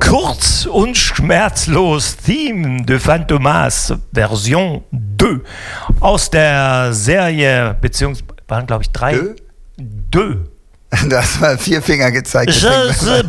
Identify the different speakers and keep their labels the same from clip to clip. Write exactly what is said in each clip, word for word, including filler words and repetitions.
Speaker 1: Kurz und schmerzlos Theme de Fantomas Version zwei aus der Serie, beziehungsweise waren glaube ich drei. Deux.
Speaker 2: Du hast mal vier Finger gezeigt.
Speaker 1: Und dann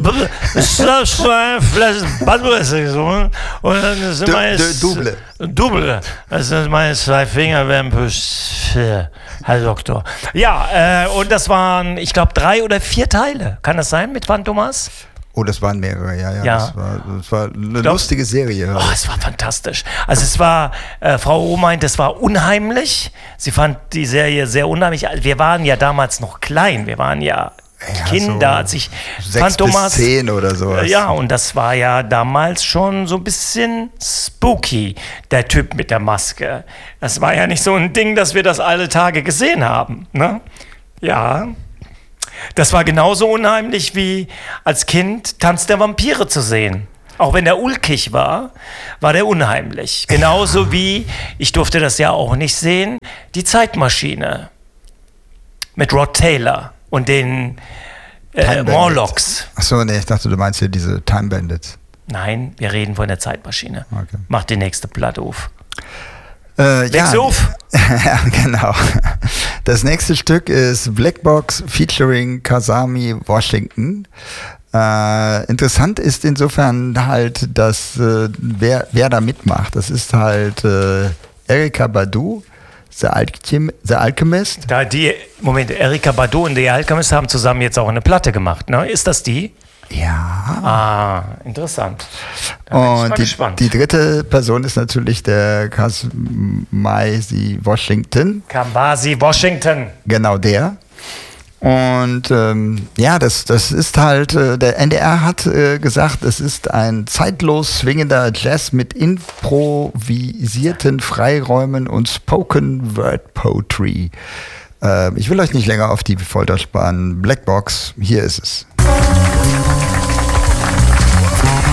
Speaker 1: ist immer
Speaker 2: Double.
Speaker 1: Double. Also meine zwei Finger werden Herr Doktor. Ja, äh, und das waren, ich glaube, drei oder vier Teile. Kann das sein mit Fantomas?
Speaker 2: Oh, das waren mehrere, ja, ja.
Speaker 1: ja.
Speaker 2: Das, war, das war eine
Speaker 1: Glaub,
Speaker 2: lustige Serie.
Speaker 1: Oh, es war fantastisch. Also es war, äh, Frau O meint, es war unheimlich. Sie fand die Serie sehr unheimlich. Wir waren ja damals noch klein. Wir waren ja, ja Kinder,
Speaker 2: so
Speaker 1: als ich
Speaker 2: sechs
Speaker 1: Fantomas,
Speaker 2: bis zehn oder sowas.
Speaker 1: Ja, und das war ja damals schon so ein bisschen spooky, der Typ mit der Maske. Das war ja nicht so ein Ding, dass wir das alle Tage gesehen haben. Ne? Ja. Das war genauso unheimlich wie als Kind Tanz der Vampire zu sehen. Auch wenn der ulkig war, war der unheimlich. Genauso wie, ich durfte das ja auch nicht sehen, die Zeitmaschine mit Rod Taylor und den äh, Morlocks.
Speaker 2: Achso, nee, ich dachte, du meinst hier diese Time Bandits.
Speaker 1: Nein, wir reden von der Zeitmaschine.
Speaker 2: Okay.
Speaker 1: Mach die nächste Platte auf.
Speaker 2: Äh,
Speaker 1: ja, auf.
Speaker 2: ja, genau. Das nächste Stück ist Black Box featuring Kasami Washington. Äh, interessant ist insofern halt, dass äh, wer, wer da mitmacht. Das ist halt äh, Erykah Badu, The, Alchem- The Alchemist.
Speaker 1: Da die, Moment, Erykah Badu und The Alchemist haben zusammen jetzt auch eine Platte gemacht, ne? Ist das die?
Speaker 2: Ja.
Speaker 1: Ah, interessant. Da
Speaker 2: und die, die dritte Person ist natürlich der Kasmasi Washington.
Speaker 1: Kamasi Washington.
Speaker 2: Genau der. Und ähm, ja, das, das ist halt, äh, der N D R hat äh, gesagt, es ist ein zeitlos swingender Jazz mit improvisierten Freiräumen und Spoken Word Poetry. Äh, ich will euch nicht länger auf die Folter spannen. Black Box, hier ist es.